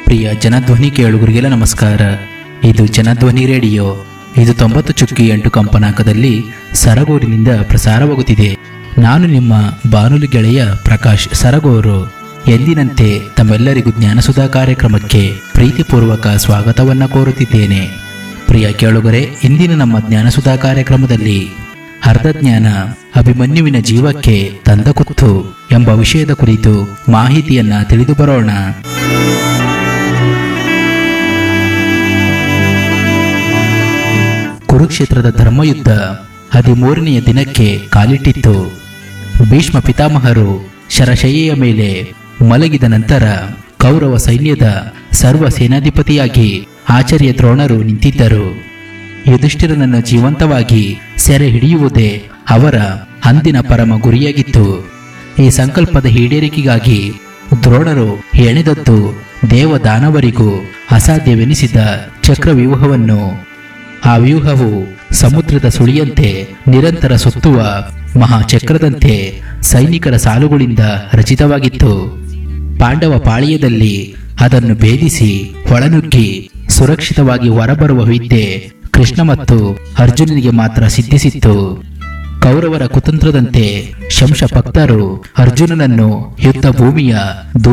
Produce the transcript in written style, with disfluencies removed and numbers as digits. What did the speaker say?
ಪ್ರಿಯ ಜನಧ್ವನಿ ಕೇಳುಗರಿಗೆಲ್ಲ ನಮಸ್ಕಾರ. ಇದು ಜನಧ್ವನಿ ರೇಡಿಯೋ. ಇದು 90.8 ಕಂಪನಾಂಕದಲ್ಲಿ ಸರಗೂರಿನಿಂದ ಪ್ರಸಾರವಾಗುತ್ತಿದೆ. ನಾನು ನಿಮ್ಮ ಬಾನುಲಿ ಗೆಳೆಯ ಪ್ರಕಾಶ್ ಸರಗೂರು. ಎಂದಿನಂತೆ ತಮ್ಮೆಲ್ಲರಿಗೂ ಜ್ಞಾನಸುಧಾ ಕಾರ್ಯಕ್ರಮಕ್ಕೆ ಪ್ರೀತಿಪೂರ್ವಕ ಸ್ವಾಗತವನ್ನ ಕೋರುತ್ತಿದ್ದೇನೆ. ಪ್ರಿಯ ಕೇಳುಗರೆ, ಇಂದಿನ ನಮ್ಮ ಜ್ಞಾನಸುಧಾ ಕಾರ್ಯಕ್ರಮದಲ್ಲಿ ಅರ್ಧಜ್ಞಾನ ಅಭಿಮನ್ಯುವಿನ ಜೀವಕ್ಕೆ ತಂದ ಕುತ್ತು ಎಂಬ ವಿಷಯದ ಕುರಿತು ಮಾಹಿತಿಯನ್ನ ತಿಳಿದು ಬರೋಣ. ಕುರುಕ್ಷೇತ್ರದ ಧರ್ಮಯುದ್ಧ 13ನೆಯ ದಿನಕ್ಕೆ ಕಾಲಿಟ್ಟಿತ್ತು. ಭೀಷ್ಮ ಪಿತಾಮಹರು ಶರಶಯ್ಯೆಯ ಮೇಲೆ ಮಲಗಿದ ನಂತರ ಕೌರವ ಸೈನ್ಯದ ಸರ್ವ ಸೇನಾಧಿಪತಿಯಾಗಿ ಆಚಾರ್ಯ ದ್ರೋಣರು ನಿಂತಿದ್ದರು. ಯುಧಿಷ್ಠಿರನನ್ನು ಜೀವಂತವಾಗಿ ಸೆರೆ ಹಿಡಿಯುವುದೇ ಅವರ ಅಂದಿನ ಪರಮ ಗುರಿಯಾಗಿತ್ತು. ಈ ಸಂಕಲ್ಪದ ಈಡೇರಿಕೆಗಾಗಿ ದ್ರೋಣರು ಹೆಣೆದದ್ದು ದೇವದಾನವರಿಗೂ ಅಸಾಧ್ಯವೆನಿಸಿದ ಚಕ್ರವ್ಯೂಹವನ್ನು. ಆ ವ್ಯೂಹವು ಸಮುದ್ರದ ಸುಳಿಯಂತೆ ನಿರಂತರ ಸುತ್ತುವ ಮಹಾಚಕ್ರದಂತೆ ಸೈನಿಕರ ಸಾಲುಗಳಿಂದ ರಚಿತವಾಗಿತ್ತು. ಪಾಂಡವ ಪಾಳ್ಯದಲ್ಲಿ ಅದನ್ನು ಭೇದಿಸಿ ಒಳನುಗ್ಗಿ ಸುರಕ್ಷಿತವಾಗಿ ಹೊರಬರುವ ವಿದ್ಯೆ ಕೃಷ್ಣ ಮತ್ತು ಅರ್ಜುನನಿಗೆ ಮಾತ್ರ ಸಿದ್ಧಿಸಿತ್ತು. ಕೌರವರ ಕುತಂತ್ರದಂತೆ ಶಂಶಪಕ್ತರು ಅರ್ಜುನನನ್ನು ಯುದ್ಧ ಭೂಮಿಯ